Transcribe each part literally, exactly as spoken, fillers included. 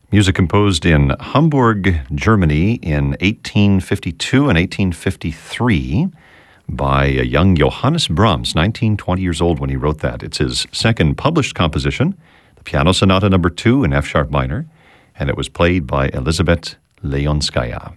Music composed in Hamburg, Germany in eighteen fifty-two and eighteen fifty-three by a young Johannes Brahms, nineteen, twenty years old when he wrote that. It's his second published composition, the Piano Sonata number two in F-sharp minor, and it was played by Elizabeth Leonskaya.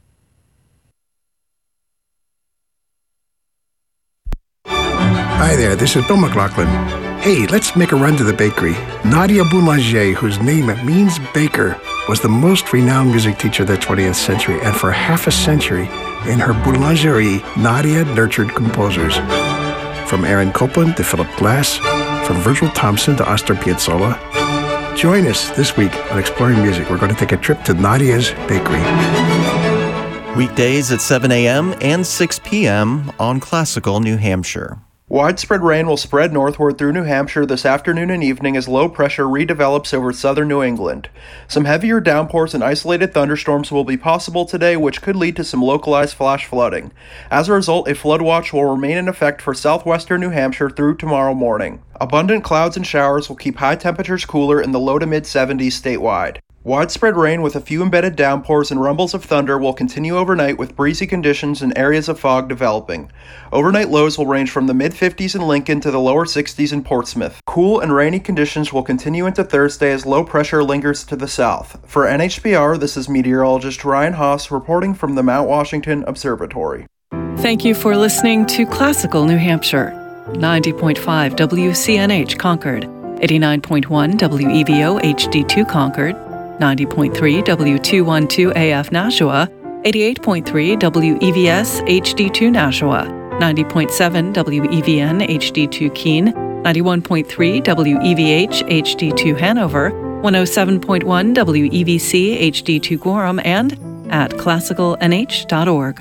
Hi there, this is Bill McLaughlin. Hey, let's make a run to the bakery. Nadia Boulanger, whose name means baker, was the most renowned music teacher of the twentieth century, and for half a century, in her boulangerie, Nadia nurtured composers. From Aaron Copland to Philip Glass, from Virgil Thompson to Astor Piazzolla. Join us this week on Exploring Music. We're going to take a trip to Nadia's Bakery. Weekdays at seven a.m. and six p.m. on Classical New Hampshire. Widespread rain will spread northward through New Hampshire this afternoon and evening as low pressure redevelops over southern New England. Some heavier downpours and isolated thunderstorms will be possible today, which could lead to some localized flash flooding. As a result, a flood watch will remain in effect for southwestern New Hampshire through tomorrow morning. Abundant clouds and showers will keep high temperatures cooler in the low to mid seventies statewide. Widespread rain with a few embedded downpours and rumbles of thunder will continue overnight with breezy conditions and areas of fog developing. Overnight lows will range from the mid-fifties in Lincoln to the lower sixties in Portsmouth. Cool and rainy conditions will continue into Thursday as low pressure lingers to the south. For N H P R, this is meteorologist Ryan Haas reporting from the Mount Washington Observatory. Thank you for listening to Classical New Hampshire. ninety point five W C N H Concord, eighty-nine point one W E V O H D two Concord, ninety point three W two twelve A F Nashua, eighty-eight point three W E V S H D two Nashua, ninety point seven W E V N H D two Keene, ninety-one point three W E V H H D two Hanover, one oh seven point one W E V C H D two Gorham, and at classical n h dot org.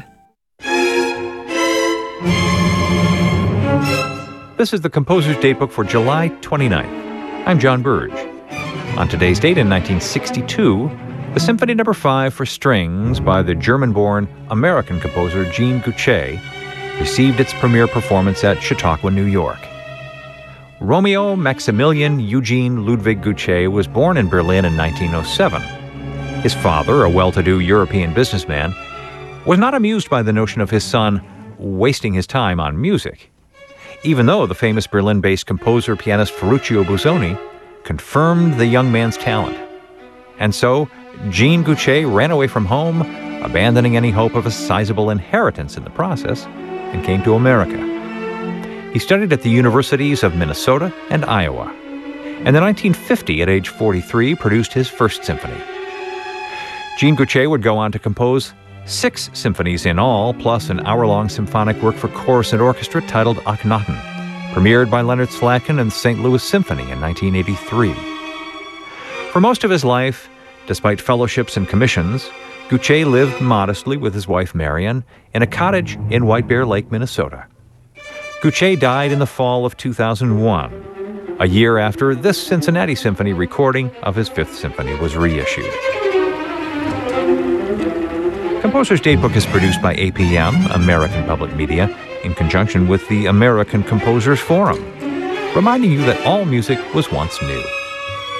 This is the Composer's Datebook for July twenty-ninth. I'm John Burge. On today's date in nineteen sixty-two, the Symphony Number five for Strings by the German-born American composer Jean Goucher received its premiere performance at Chautauqua, New York. Romeo Maximilian Eugene Ludwig Goucher was born in Berlin in nineteen oh seven. His father, a well-to-do European businessman, was not amused by the notion of his son wasting his time on music, even though the famous Berlin-based composer-pianist Ferruccio Busoni confirmed the young man's talent. And so, Jean Goucher ran away from home, abandoning any hope of a sizable inheritance in the process, and came to America. He studied at the universities of Minnesota and Iowa, and in nineteen fifty, at age forty-three, produced his first symphony. Jean Goucher would go on to compose six symphonies in all, plus an hour-long symphonic work for chorus and orchestra titled Akhenaten, premiered by Leonard Slatkin and the Saint Louis Symphony in nineteen eighty-three. For most of his life, despite fellowships and commissions, Goucher lived modestly with his wife Marion in a cottage in White Bear Lake, Minnesota. Goucher died in the fall of two thousand one, a year after this Cincinnati Symphony recording of his Fifth Symphony was reissued. Composer's Datebook is produced by A P M, American Public Media, in conjunction with the American Composers Forum, reminding you that all music was once new.